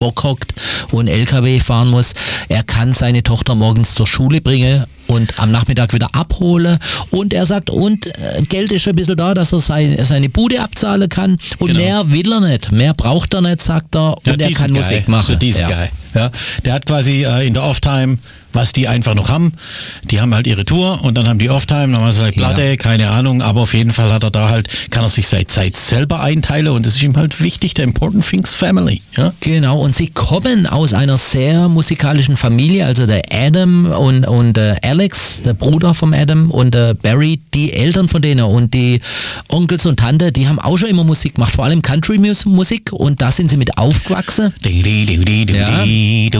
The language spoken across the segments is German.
Bock hockt und LKW fahren muss. Er kann seine Tochter morgens zur Schule bringen und am Nachmittag wieder abholen. Und er sagt, Geld ist ein bisschen da, dass er seine Bude abzahlen kann. Und mehr will er nicht, mehr braucht er nicht, sagt er. Und er kann Musik machen. So dieser Guy. Ja, der hat quasi in der Off-Time, was die einfach noch haben. Die haben halt ihre Tour und dann haben die Off-Time, dann haben sie vielleicht Platte, keine Ahnung, aber auf jeden Fall hat er da halt, kann er sich seine Zeit selber einteilen und das ist ihm halt wichtig, der Important Things Family. Ja? Genau, und sie kommen aus einer sehr musikalischen Familie, also der Adam und Alex, der Bruder vom Adam und Barry, die Eltern von denen und die Onkels und Tante, die haben auch schon immer Musik gemacht, vor allem Country-Musik und da sind sie mit aufgewachsen. Ja. Ich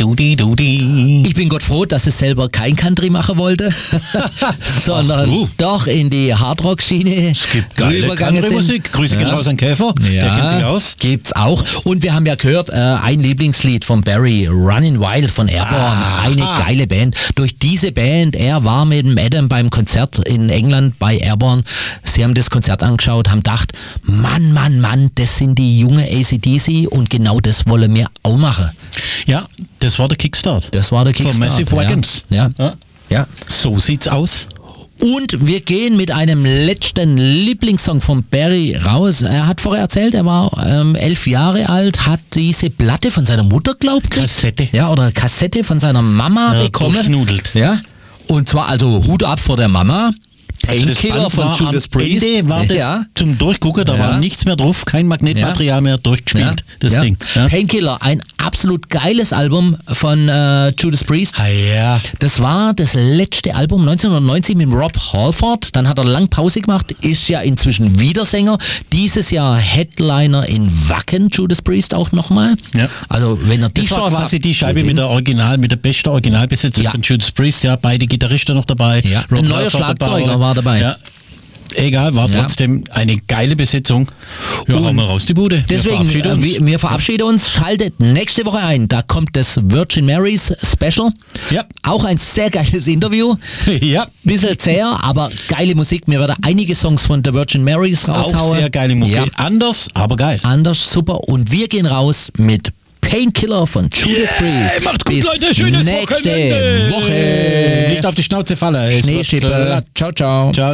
bin Gott froh, dass es selber kein Country machen wollte, sondern doch in die Hardrock-Schiene es gibt geile Country-Musik. Grüße gehen raus an Käfer, der kennt sich aus. Gibt's auch. Und wir haben ja gehört, ein Lieblingslied von Barry, Runnin' Wild von Airborne, eine geile Band. Durch diese Band, er war mit dem Adam beim Konzert in England bei Airborne. Sie haben das Konzert angeschaut, haben gedacht, Mann, das sind die junge AC/DC und genau das wollen wir auch machen. Ja, das war der Kickstart. Von Massive Wagons. Ja. So sieht's aus. Und wir gehen mit einem letzten Lieblingssong von Barry raus. Er hat vorher erzählt, er war 11 Jahre alt, hat diese Platte von seiner Mutter, glaubt ich. Kassette. Ja, oder Kassette von seiner Mama bekommen. Durchgenudelt. Ja. Und zwar also Hut ab vor der Mama. Painkiller von Judas Priest. Ende war das zum Durchgucken, da war nichts mehr drauf, kein Magnetmaterial mehr durchgespielt, das Ding. Ja. Painkiller, ein absolut geiles Album von Judas Priest. Ja. Das war das letzte Album 1990 mit Rob Halford, dann hat er lang Pause gemacht, ist ja inzwischen wieder Sänger, dieses Jahr Headliner in Wacken, Judas Priest auch nochmal. Ja. Also wenn er die das Chance war quasi die Scheibe mit der besten Originalbesetzung von Judas Priest, ja, beide Gitarristen noch dabei. Ja. Ein neuer Schlagzeuger war dabei. Ja. Egal, war trotzdem eine geile Besetzung. Ja, hauen wir raus die Bude. Deswegen, wir verabschieden uns. Schaltet nächste Woche ein. Da kommt das Virgin Marys Special. Ja. Auch ein sehr geiles Interview. Ja. Bisschen zäh, aber geile Musik. Wir werden einige Songs von der Virgin Marys raushauen. Auch sehr geile Musik. Ja. Anders, aber geil. Anders, super. Und wir gehen raus mit Painkiller von Judas Priest. Macht's gut, Leute. Schönes nächste Woche. Nicht auf die Schnauze fallen. Schneeschippe. Ciao, ciao. Ciao.